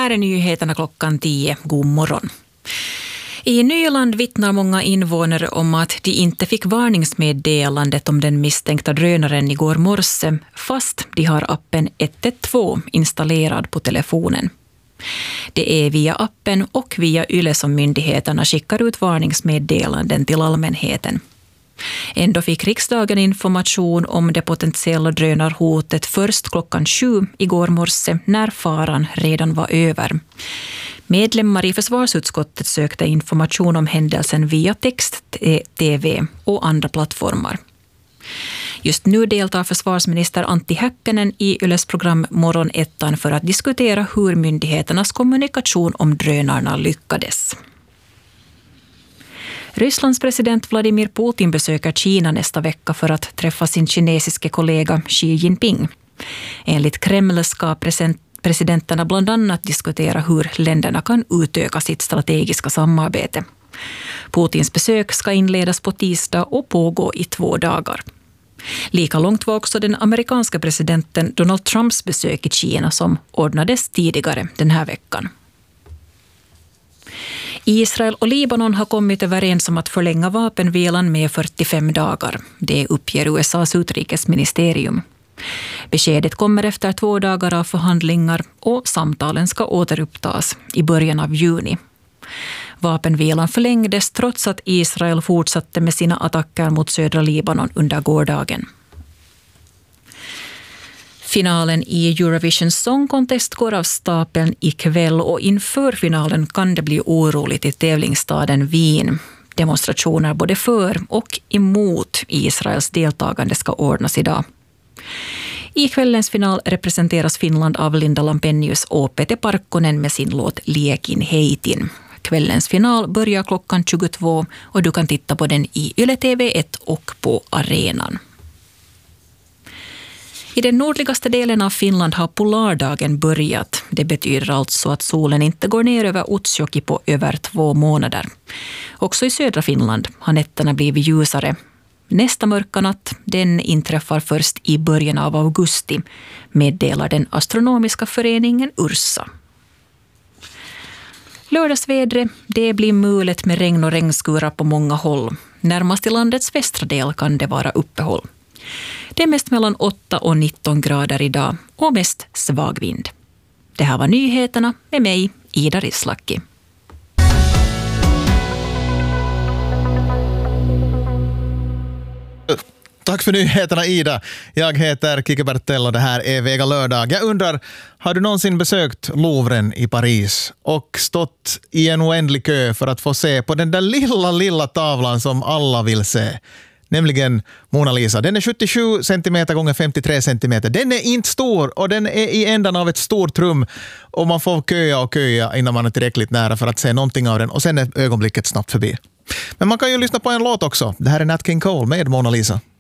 här är nyheterna klockan 10. God morgon. I Nyland vittnar många invånare om att de inte fick varningsmeddelandet om den misstänkta drönaren igår morse, fast de har appen 112 installerad på telefonen. Det är via appen och via YLE som myndigheterna skickar ut varningsmeddelanden till allmänheten. Ändå fick riksdagen information om det potentiella drönarhotet först klockan 7 igår morse när faran redan var över. Medlemmar i försvarsutskottet sökte information om händelsen via text, TV och andra plattformar. Just nu deltar försvarsminister Antti Häkkänen i YLEs program Morgon ettan för att diskutera hur myndigheternas kommunikation om drönarna lyckades. Rysslands president Vladimir Putin besöker Kina nästa vecka för att träffa sin kinesiske kollega Xi Jinping. Enligt Kreml ska presidenterna bland annat diskutera hur länderna kan utöka sitt strategiska samarbete. Putins besök ska inledas på tisdag och pågå i 2 dagar. Lika långt var också den amerikanska presidenten Donald Trumps besök i Kina som ordnades tidigare den här veckan. Israel och Libanon har kommit överens om att förlänga vapenvilan med 45 dagar. Det uppger USAs utrikesministerium. Beskedet kommer efter 2 dagar av förhandlingar och samtalen ska återupptas i början av juni. Vapenvilan förlängdes trots att Israel fortsatte med sina attacker mot södra Libanon under gårdagen. Finalen i Eurovision Song Contest går av stapeln ikväll och inför finalen kan det bli oroligt i tävlingsstaden Wien. Demonstrationer både för och emot Israels deltagande ska ordnas idag. I kvällens final representeras Finland av Linda Lampenius och Pete Parkkonen med sin låt Liekin heitin. Kvällens final börjar klockan 22 och du kan titta på den i YLE TV1 och på arenan. I den nordligaste delen av Finland har polardagen börjat. Det betyder alltså att solen inte går ner över Utsjoki på över 2 månader. Också i södra Finland har nätterna blivit ljusare. Nästa mörka natt, den inträffar först i början av augusti, meddelar den astronomiska föreningen Ursa. Lördagsvädret, det blir mulet med regn och regnskurar på många håll. Närmast i landets västra del kan det vara uppehåll. Det är mest mellan 8 och 19 grader idag och mest svag vind. Det här var nyheterna med mig, Ida Rislaki. Tack för nyheterna, Ida. Jag heter Kike Bertell och det här är Vega lördag. Jag undrar, har du någonsin besökt Louvren i Paris och stått i en oändlig kö för att få se på den där lilla tavlan som alla vill se? Nämligen Mona Lisa. Den är 77 cm gånger 53 cm. Den är inte stor och den är i ändan av ett stort rum och man får köa innan man är tillräckligt nära för att se någonting av den och sen är ögonblicket snabbt förbi. Men man kan ju lyssna på en låt också. Det här är Nat King Cole med Mona Lisa.